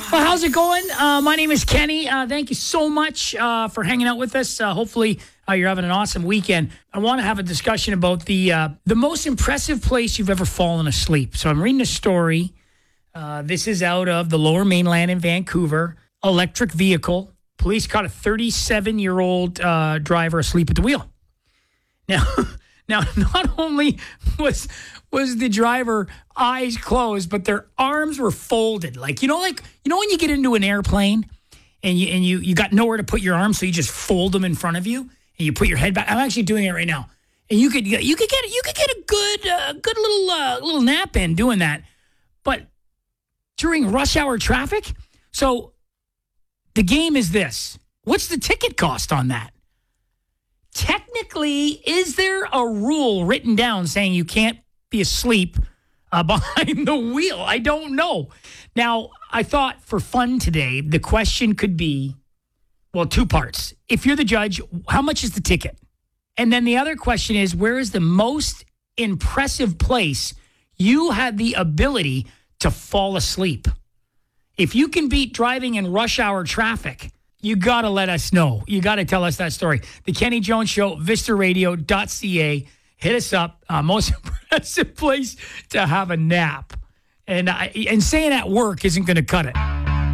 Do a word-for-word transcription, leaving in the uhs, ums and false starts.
Well, how's it going? Uh, my name is Kenny. Uh, thank you so much uh, for hanging out with us. Uh, hopefully, uh, you're having an awesome weekend. I want to have a discussion about the uh, the most impressive place you've ever fallen asleep. So I'm reading a story. Uh, this is out of the Lower Mainland in Vancouver. Electric vehicle. Police caught a thirty-seven-year-old uh, driver asleep at the wheel. Now, now, not only was was the driver eyes closed, but their arms were folded. Like, you know, like, you know, when you get into an airplane and you, and you, you got nowhere to put your arms, so you just fold them in front of you and you put your head back. I'm actually doing it right now. And you could, you could get, you could get a good, uh, good little, uh, little nap in doing that. But during rush hour traffic, so the game is this. What's the ticket cost on that? Technically, is there a rule written down saying you can't be asleep uh, behind the wheel? I don't know. Now, I thought for fun today, the question could be, well, two parts. If you're the judge, how much is the ticket? And then the other question is, where is the most impressive place you had the ability to fall asleep? If you can beat driving in rush hour traffic, you got to let us know. You got to tell us that story. The Kenny Jones Show, vista radio dot c a. Hit us up. Uh, most impressive place to have a nap. And, I, and saying at work isn't going to cut it.